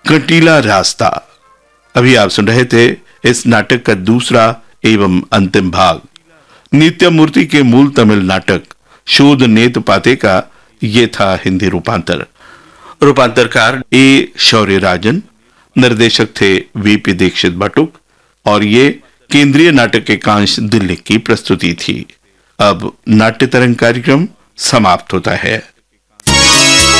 कंटीला रास्ता। अभी आप सुन रहे थे इस नाटक का दूसरा एवं अंतिम भाग। नित्यमूर्ति के मूल तमिल नाटक शोध नेत पाते का ये था हिंदी रूपांतर। रूपांतरकार ए शौर्य राजन, निर्देशक थे वीपी दीक्षित बटुक और ये केंद्रीय नाटक एकांश दिल्ली की प्रस्तुति थी। अब नाट्य तरंग कार्यक्रम समाप्त होता है।